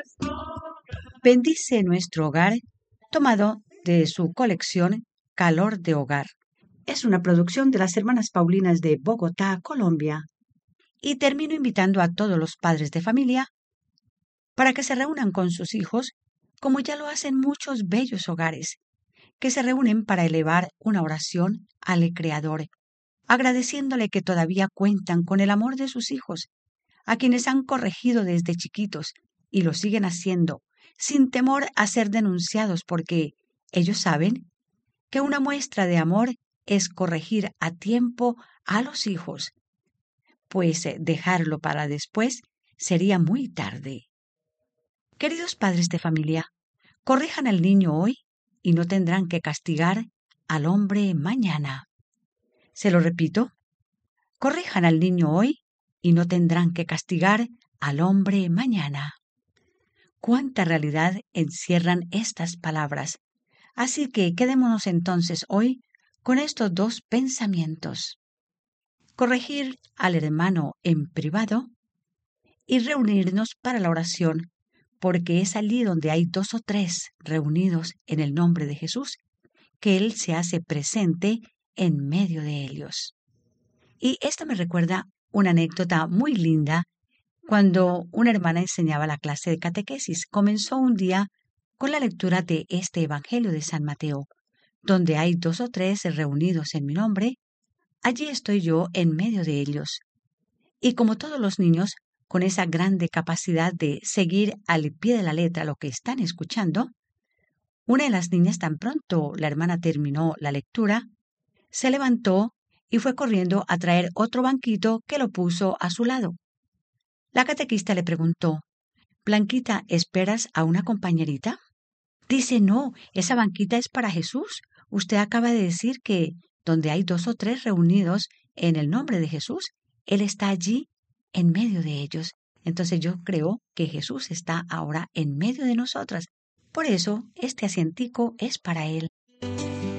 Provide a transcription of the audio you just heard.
Bendice nuestro hogar, tomado de su colección Calor de Hogar. Es una producción de las hermanas Paulinas de Bogotá, Colombia. Y termino invitando a todos los padres de familia para que se reúnan con sus hijos, como ya lo hacen muchos bellos hogares, que se reúnen para elevar una oración al Creador, agradeciéndole que todavía cuentan con el amor de sus hijos, a quienes han corregido desde chiquitos y lo siguen haciendo, sin temor a ser denunciados, porque ellos saben que una muestra de amor es corregir a tiempo a los hijos, pues dejarlo para después sería muy tarde. Queridos padres de familia, corrijan al niño hoy y no tendrán que castigar al hombre mañana. Se lo repito, corrijan al niño hoy y no tendrán que castigar al hombre mañana. Cuánta realidad encierran estas palabras. Así que quedémonos entonces hoy con estos dos pensamientos. Corregir al hermano en privado y reunirnos para la oración, porque es allí donde hay 2 o 3 reunidos en el nombre de Jesús, que Él se hace presente en medio de ellos. Y esto me recuerda una anécdota muy linda cuando una hermana enseñaba la clase de catequesis. Comenzó un día con la lectura de este Evangelio de San Mateo, donde hay 2 o 3 reunidos en mi nombre, allí estoy yo en medio de ellos. Y como todos los niños, con esa grande capacidad de seguir al pie de la letra lo que están escuchando, una de las niñas, tan pronto la hermana terminó la lectura, se levantó y fue corriendo a traer otro banquito que lo puso a su lado. La catequista le preguntó: «Blanquita, ¿esperas a una compañerita?». Dice: «No, esa banquita es para Jesús. Usted acaba de decir que donde hay 2 o 3 reunidos en el nombre de Jesús, Él está allí en medio de ellos». Entonces yo creo que Jesús está ahora en medio de nosotras. Por eso este asientico es para Él.